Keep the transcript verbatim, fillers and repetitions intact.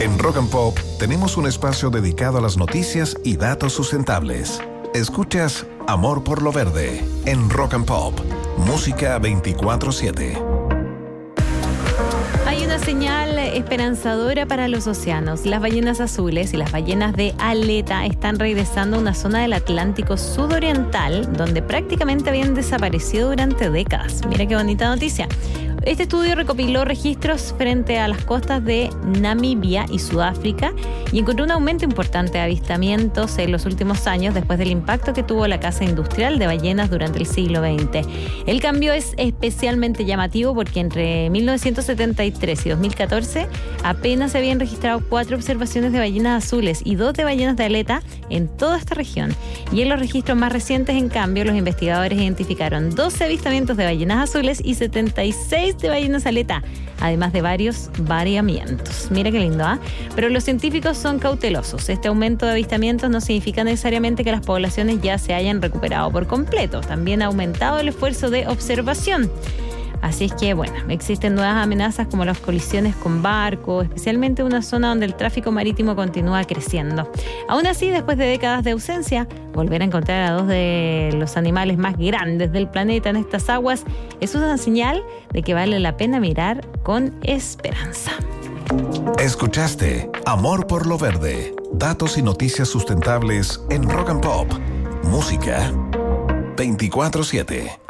En Rock and Pop tenemos un espacio dedicado a las noticias y datos sustentables. Escuchas Amor por lo Verde en Rock and Pop, música veinticuatro siete. Hay una señal esperanzadora para los océanos. Las ballenas azules y las ballenas de aleta están regresando a una zona del Atlántico sudoriental donde prácticamente habían desaparecido durante décadas. Mira qué bonita noticia. Este estudio recopiló registros frente a las costas de Namibia y Sudáfrica y encontró un aumento importante de avistamientos en los últimos años después del impacto que tuvo la caza industrial de ballenas durante el siglo veinte. El cambio es especialmente llamativo porque entre mil novecientos setenta y tres y dos mil catorce apenas se habían registrado cuatro observaciones de ballenas azules y dos de ballenas de aleta en toda esta región. Y en los registros más recientes, en cambio, los investigadores identificaron doce avistamientos de ballenas azules y setenta y seis de ballenas aleta, además de varios variamientos. Mira qué lindo, ¿ah? ¿eh? Pero los científicos son cautelosos. Este aumento de avistamientos no significa necesariamente que las poblaciones ya se hayan recuperado por completo. También ha aumentado el esfuerzo de observación. Así es que, bueno, existen nuevas amenazas como las colisiones con barcos, especialmente en una zona donde el tráfico marítimo continúa creciendo. Aún así, después de décadas de ausencia, volver a encontrar a dos de los animales más grandes del planeta en estas aguas es una señal de que vale la pena mirar con esperanza. Escuchaste Amor por lo Verde. Datos y noticias sustentables en Rock and Pop. Música veinticuatro siete.